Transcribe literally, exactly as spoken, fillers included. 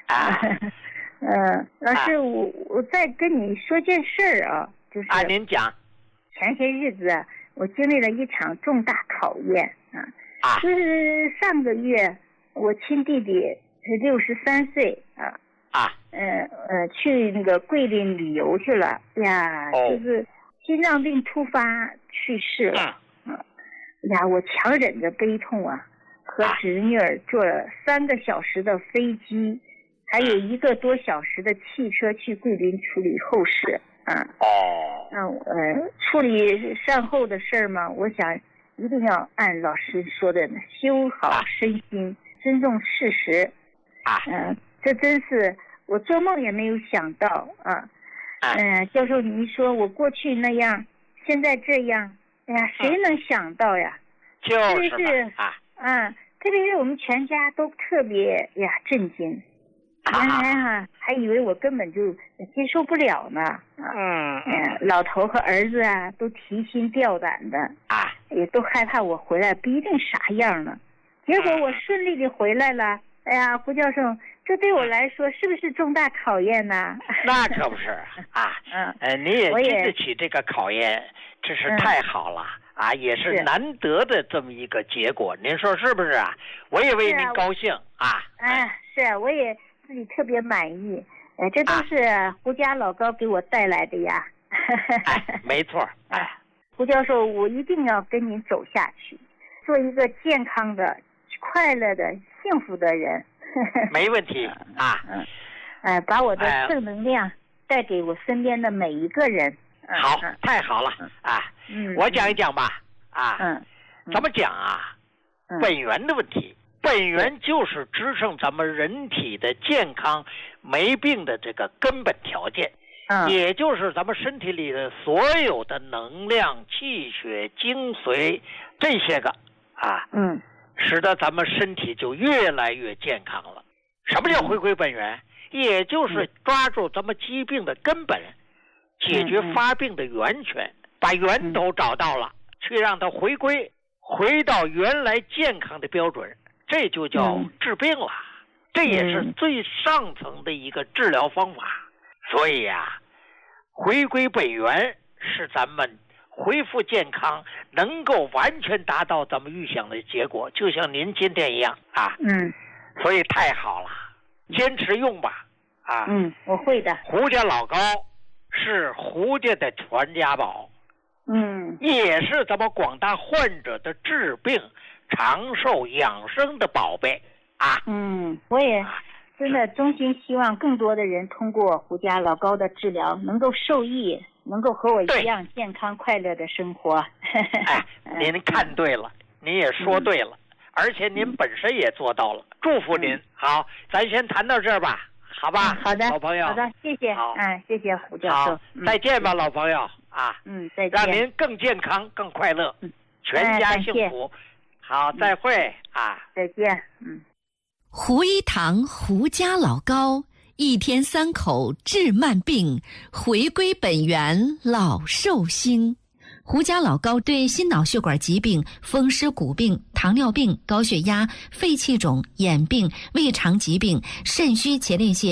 啊， 嗯，老师，我我再跟你说件事儿啊，就是啊，您讲。 前些日子啊，我经历了一场重大考验啊， 啊， 就是上个月我亲弟弟六十三岁啊， 啊， 呃呃，去那个桂林旅游去了呀， 哦、 就是心脏病突发去世了， 嗯， 啊，呀，我强忍着悲痛啊，和侄女儿坐了三个小时的飞机，还有一个多小时的汽车去桂林处理后事。啊， 哦， 嗯，呃，处理善后的事儿嘛，我想一定要按老师说的修好身心，啊、尊重事实。 啊， 嗯、呃，这真是我做梦也没有想到啊。嗯、呃，教授，您说我过去那样，现在这样，哎呀，谁能想到呀？ 就特别是啊， 嗯，特别是我们全家都特别呀震惊。原来啊，还以为我根本就接受不了呢。 嗯嗯，老头和儿子啊，都提心吊胆的啊， 也都害怕我回来不一定啥样呢。结果我顺利的回来了。哎呀，胡教授，这对我来说是不是重大考验呢？ 那可不是啊。嗯，呃，你也经得起这个考验，真是太好了。嗯啊，也是难得的这么一个结果，您说是不是啊？我也为您高兴啊！ 哎、啊，是啊，我也自己特别满意。哎，这都是胡家老高给我带来的呀。 哎，没错。哎， 胡教授，我一定要跟您走下去，做一个健康的、快乐的、幸福的人。 没问题啊。 嗯，哎，把我的正能量带给我身边的每一个人。 好，嗯、太好了啊！嗯，我讲一讲吧。啊， 嗯， 怎么讲啊？ 嗯、 本源的问题，本源就是支撑咱们人体的健康、没病的这个根本条件。嗯，也就是咱们身体里的所有的能量、气血、精髓这些个啊， 嗯， 使得咱们身体就越来越健康了。什么叫回归本源？嗯、也就是抓住咱们疾病的根本。解决发病的源泉，把源头找到了，去让它回归，回到原来健康的标准，这就叫治病了。这也是最上层的一个治疗方法。所以啊，回归本源是咱们恢复健康，能够完全达到咱们预想的结果，就像您今天一样啊。 嗯， 所以太好了，坚持用吧。啊， 嗯，我会的。 胡家老高是胡家的传家宝， 嗯， 也是咱们广大患者的治病、长寿、养生的宝贝啊。 嗯，我也真的衷心希望更多的人通过胡家老高的治疗能够受益，能够和我一样健康快乐的生活。 哎，您看对了，您也说对了，嗯、而且您本身也做到了，祝福您。嗯、好，咱先谈到这儿吧。好吧、 嗯，好的， 老朋友， 好的，谢谢，嗯，谢谢胡教授， 嗯、再见吧，老朋友啊， 嗯，再见， 让您更健康、更快乐，嗯、全家幸福。哎、好，再会、嗯、啊， 再见，嗯。 胡一堂胡家老高，一天三口治慢病，回归本源老寿星。胡家老高对心脑血管疾病、风湿骨病、糖尿病、高血压、肺气肿、眼病、胃肠疾病、肾虚前列腺